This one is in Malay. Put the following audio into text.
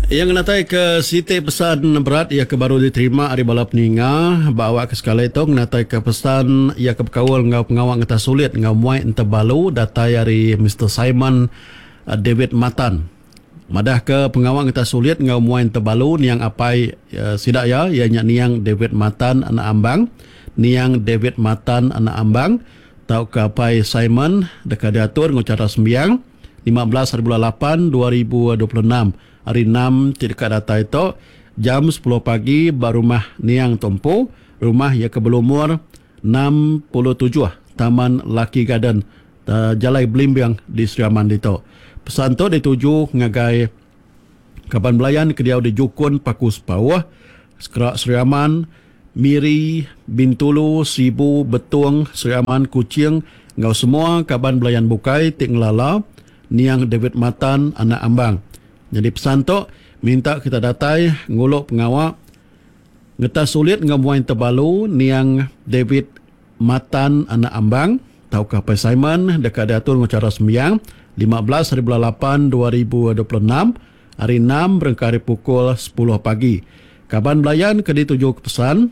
Yang natai ke Siti pesan berat ia ke baru diterima hari bala peninga bawa ke sekala itu natai ke pesan ia ke berkawal ngau pengawak ngata sulit ngau muai ente balu datai hari Mr. Simon David Matan. Madah ke pengawak ngata sulit ngau muai ente balu niang apai sidak ya ianya niang David Matan anak ambang niang David Matan anak ambang tau ke apai Simon dekat diatur ngucara sembiang 15 hari bulan 8 2026 hari 6 dekat data itu jam 10 pagi barumah niang Tompo rumah ia ke berumur 67 Taman Lucky Garden Jalai Belimbing di Seriaman itu. Pesan tu dituju ngagai kaban belayan ke dia di Jukun Pakus Bawah Sekerak Seriaman Miri Bintulu Sibu Betung Seriaman Kucing ngau semua kaban belayan bukai Ting Lala niang David Matan anak ambang. Jadi pesan tu minta kita datai nguluk pengawak ngeta sulit ngamuain terbalu niang David Matan anak ambang tau ka Pai Simon dekat diatur ngucara sembiang 15 hari bulan 8 2026 hari 6 berengkari pukul 10 pagi. Kaban belayan ke dituju pesan